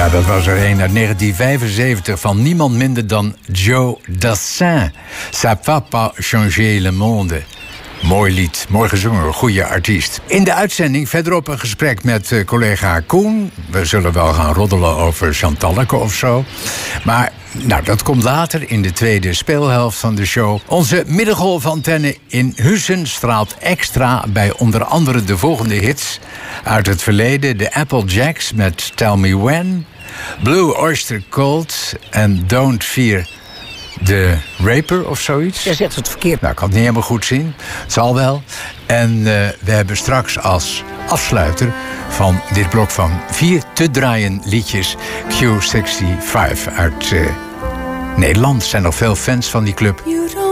Ja, dat was er een uit 1975 van niemand minder dan Joe Dassin. Ça va pas changer le monde. Mooi lied, mooi gezongen, goede artiest. In de uitzending verderop een gesprek met collega Koen. We zullen wel gaan roddelen over Chantalleke of zo. Maar dat komt later in de tweede speelhelft van de show. Onze middengolfantenne in Huissen straalt extra bij onder andere de volgende hits uit het verleden. De Applejacks met Tell Me When, Blue Oyster Cult en Don't Fear the Raper of zoiets. Jij zegt het verkeerd. Nou, ik kan het niet helemaal goed zien. Het zal wel. En we hebben straks als afsluiter van dit blok van 4 te draaien liedjes Q65 uit Nederland. Er zijn nog veel fans van die club.